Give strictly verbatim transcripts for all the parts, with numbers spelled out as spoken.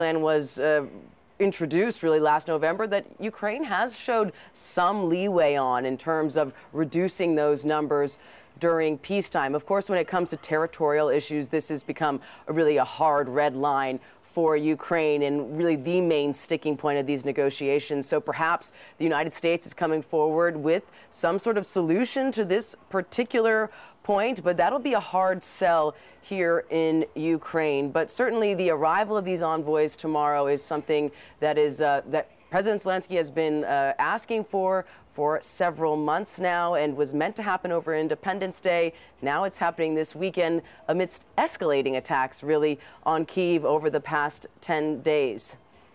plan was uh, introduced really last November that Ukraine has showed some leeway on in terms of reducing those numbers during peacetime. Of course, when it comes to territorial issues, this has become a really a hard red line for Ukraine and really the main sticking point of these negotiations. So perhaps the United States is coming forward with some sort of solution to this particular point, but that'll be a hard sell here in Ukraine. But certainly the arrival of these envoys tomorrow is something that is uh, that President Zelensky has been uh, asking for for several months now and was meant to happen over Independence Day. Now it's happening this weekend amidst escalating attacks really on Kyiv over the past ten days.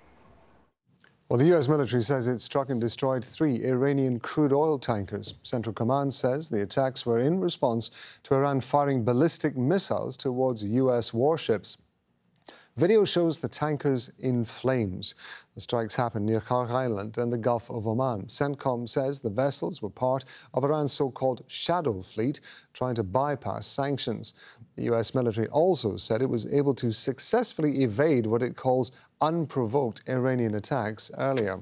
Well, the U S military says it struck and destroyed three Iranian crude oil tankers. Central Command says the attacks were in response to Iran firing ballistic missiles towards U S warships. Video shows the tankers in flames. The strikes happened near Khark Island and the Gulf of Oman. CENTCOM says the vessels were part of Iran's so-called shadow fleet trying to bypass sanctions. The U S military also said it was able to successfully evade what it calls unprovoked Iranian attacks earlier.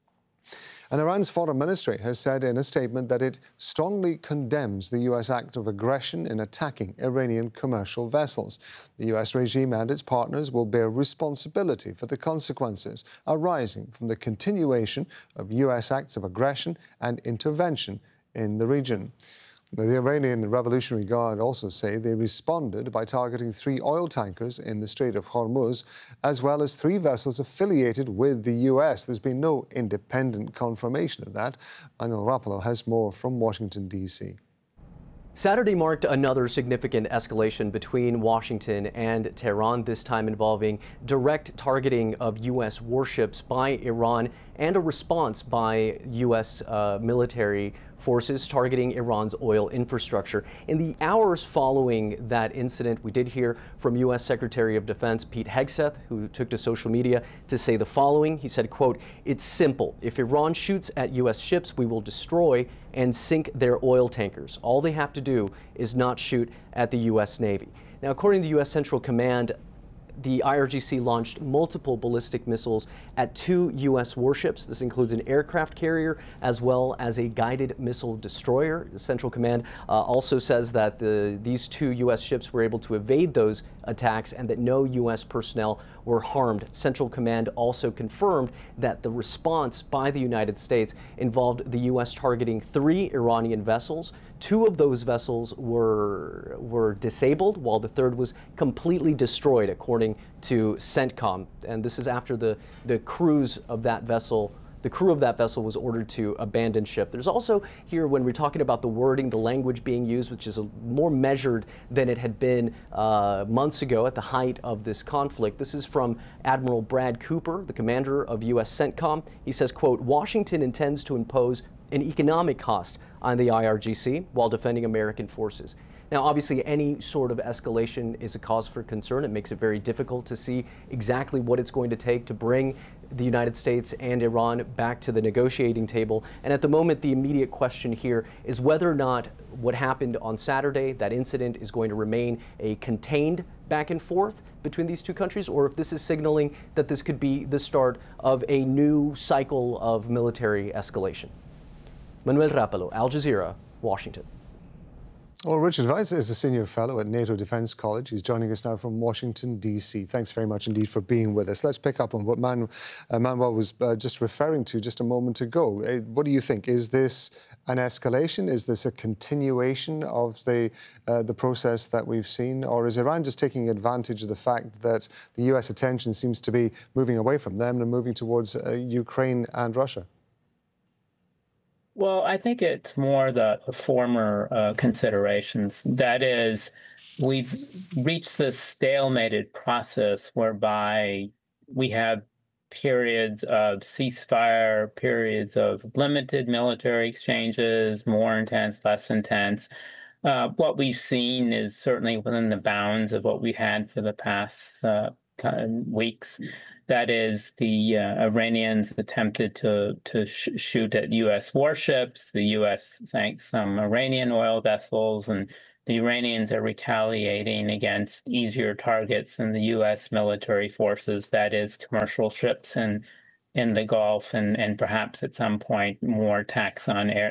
And Iran's foreign ministry has said in a statement that it strongly condemns the U S act of aggression in attacking Iranian commercial vessels. The U S regime and its partners will bear responsibility for the consequences arising from the continuation of U S acts of aggression and intervention in the region. The Iranian Revolutionary Guard also say they responded by targeting three oil tankers in the Strait of Hormuz, as well as three vessels affiliated with the U S. There's been no independent confirmation of that. Manuel Rapallo has more from Washington, D C Saturday marked another significant escalation between Washington and Tehran, this time involving direct targeting of U S warships by Iran and a response by U S uh, military forces targeting Iran's oil infrastructure. In the hours following that incident, we did hear from U S Secretary of Defense Pete Hegseth, who took to social media to say the following. He said, quote, "It's simple. If Iran shoots at U S ships, we will destroy and sink their oil tankers. All they have to do is not shoot at the U S Navy." Now, according to U S Central Command, the I R G C launched multiple ballistic missiles at two U S warships. This includes an aircraft carrier as well as a guided missile destroyer. The Central Command uh, also says that the, these two U S ships were able to evade those attacks and that no U S personnel were harmed. Central Command also confirmed that the response by the United States involved the U S targeting three Iranian vessels. Two of those vessels were, were disabled, while the third was completely destroyed, according to CENTCOM. And this is after the, the crews of that vessel The crew of that vessel was ordered to abandon ship. There's also here, when we're talking about the wording, the language being used, which is a, more measured than it had been uh, months ago at the height of this conflict. This is from Admiral Brad Cooper, the commander of U S CENTCOM. He says, quote, "Washington intends to impose an economic cost on the I R G C while defending American forces." Now, obviously, any sort of escalation is a cause for concern. It makes it very difficult to see exactly what it's going to take to bring the United States and Iran back to the negotiating table. And at the moment, the immediate question here is whether or not what happened on Saturday, that incident, is going to remain a contained back and forth between these two countries, or if this is signaling that this could be the start of a new cycle of military escalation. Manuel Rapallo, Al Jazeera, Washington. Well, Richard Weiss is a senior fellow at NATO Defense College. He's joining us now from Washington, D C Thanks very much indeed for being with us. Let's pick up on what Man, uh, Manuel was uh, just referring to just a moment ago. Uh, what do you think? Is this an escalation? Is this a continuation of the, uh, the process that we've seen? Or is Iran just taking advantage of the fact that the U S attention seems to be moving away from them and moving towards uh, Ukraine and Russia? Well, I think it's more the former uh, considerations. That is, we've reached this stalemated process whereby we have periods of ceasefire, periods of limited military exchanges, more intense, less intense. Uh, what we've seen is certainly within the bounds of what we had for the past uh, weeks. That is, the uh, Iranians attempted to, to sh shoot at U S warships. The U S sank some Iranian oil vessels, and the Iranians are retaliating against easier targets than the U S military forces, that is, commercial ships in, in the Gulf, and, and perhaps at some point more attacks on air,